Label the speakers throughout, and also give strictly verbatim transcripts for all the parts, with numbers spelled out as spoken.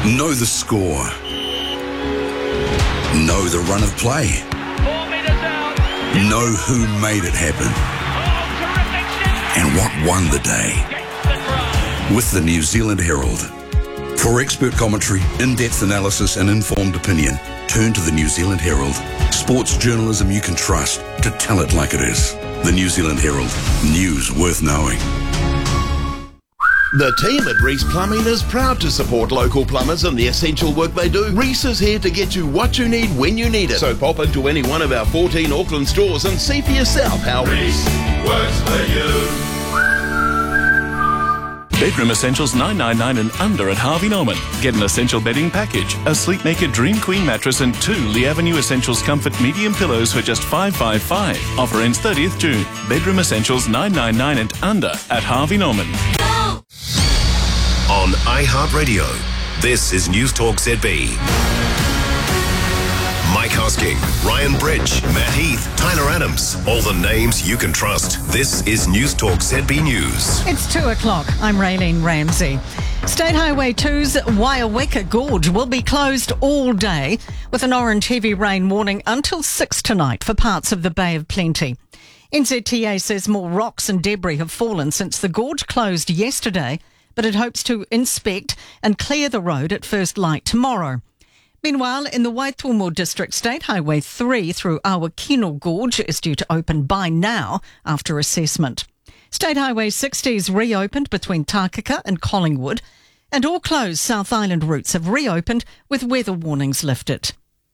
Speaker 1: Know the score. Know the run of play.
Speaker 2: Four metres out.
Speaker 1: Know who made it happen.
Speaker 2: Oh, terrific shot.
Speaker 1: And what won the day.
Speaker 2: Gets the try.
Speaker 1: With the New Zealand Herald. For expert commentary, in-depth analysis and informed opinion, turn to the New Zealand Herald. Sports journalism you can trust to tell it like it is. The New Zealand Herald. News worth knowing.
Speaker 3: The team at Reese Plumbing is proud to support local plumbers and the essential work they do. Reese is here to get you what you need when you need it. So pop into any one of our fourteen Auckland stores and see for yourself how
Speaker 4: Reese works for you.
Speaker 5: Bedroom Essentials nine ninety-nine and under at Harvey Norman. Get an essential bedding package, a Sleepmaker Dream Queen mattress and two Lee Avenue Essentials Comfort medium pillows for just five five five. Offer ends thirtieth June. Bedroom Essentials nine ninety-nine and under at Harvey Norman.
Speaker 4: On iHeartRadio, this is News Talk Z B. Mike Hosking, Ryan Bridge, Matt Heath, Tyler Adams. All the names you can trust. This is News Talk Z B News.
Speaker 6: It's two o'clock. I'm Raylene Ramsey. State Highway two's Waiaweka Gorge will be closed all day with an orange heavy rain warning until six tonight for parts of the Bay of Plenty. N Z T A says more rocks and debris have fallen since the gorge closed yesterday, but it hopes to inspect and clear the road at first light tomorrow. Meanwhile, in the Waitomo District, State Highway three through Awakino Gorge is due to open by now after assessment. State Highway sixty is reopened between Takaka and Collingwood, and all closed South Island routes have reopened with weather warnings lifted.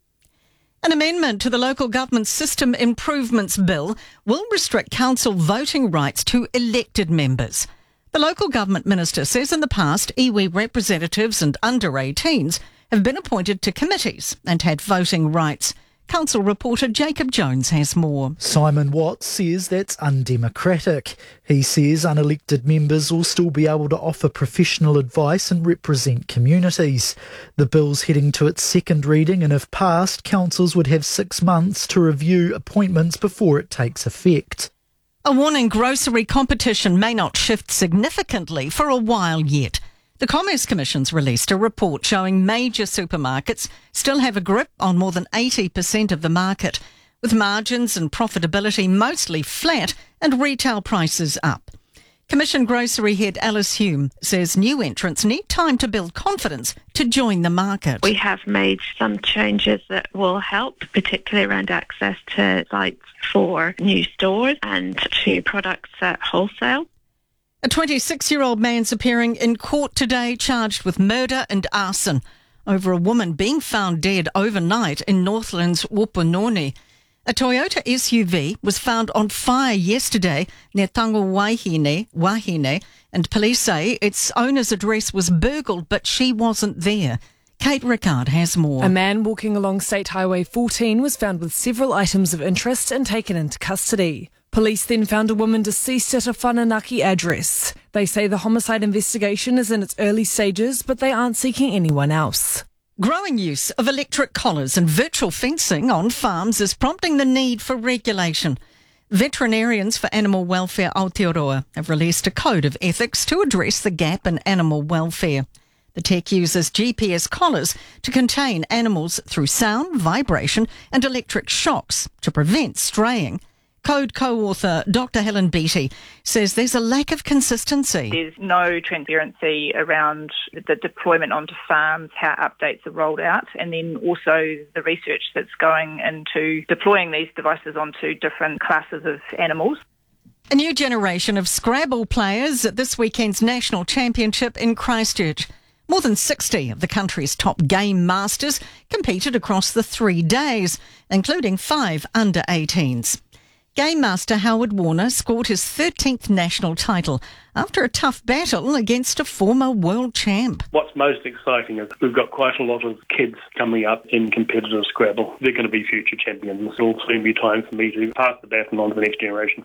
Speaker 6: An amendment to the Local Government System Improvements Bill will restrict council voting rights to elected members. The local government minister says in the past, iwi representatives and under eighteens have been appointed to committees and had voting rights. Council reporter Jacob Jones has more.
Speaker 7: Simon Watts says that's undemocratic. He says unelected members will still be able to offer professional advice and represent communities. The bill's heading to its second reading, and if passed, councils would have six months to review appointments before it takes effect.
Speaker 6: A warning grocery competition may not shift significantly for a while yet. The Commerce Commission's released a report showing major supermarkets still have a grip on more than eighty percent of the market, with margins and profitability mostly flat and retail prices up. Commission grocery head Alice Hume says new entrants need time to build confidence to join the market.
Speaker 8: We have made some changes that will help, particularly around access to sites for new stores and to products at wholesale.
Speaker 6: A twenty-six-year-old man's appearing in court today charged with murder and arson over a woman being found dead overnight in Northland's Wapanoni. A Toyota S U V was found on fire yesterday near Tango Wahine, Wahine, and police say its owner's address was burgled, but she wasn't there. Kate Rickard has more.
Speaker 9: A man walking along State Highway fourteen was found with several items of interest and taken into custody. Police then found a woman deceased at a Whananaki address. They say the homicide investigation is in its early stages, but they aren't seeking anyone else.
Speaker 6: Growing use of electric collars and virtual fencing on farms is prompting the need for regulation. Veterinarians for Animal Welfare Aotearoa have released a code of ethics to address the gap in animal welfare. The tech uses G P S collars to contain animals through sound, vibration and electric shocks to prevent straying. Code co-author Doctor Helen Beattie says there's a lack of consistency.
Speaker 10: There's no transparency around the deployment onto farms, how updates are rolled out, and then also the research that's going into deploying these devices onto different classes of animals.
Speaker 6: A new generation of Scrabble players at this weekend's National Championship in Christchurch. More than sixty of the country's top game masters competed across the three days, including five under eighteens. Game Master Howard Warner scored his thirteenth national title after a tough battle against a former world champ.
Speaker 11: What's most exciting is we've got quite a lot of kids coming up in competitive Scrabble. They're going to be future champions. It'll soon be time for me to pass the baton on to the next generation.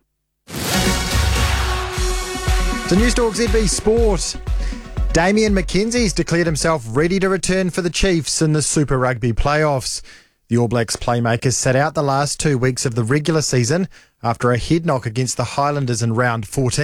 Speaker 12: To News Talk Z B Sport. Damian McKenzie's declared himself ready to return for the Chiefs in the Super Rugby playoffs. The All Blacks playmakers sat out the last two weeks of the regular season after a head knock against the Highlanders in round fourteen.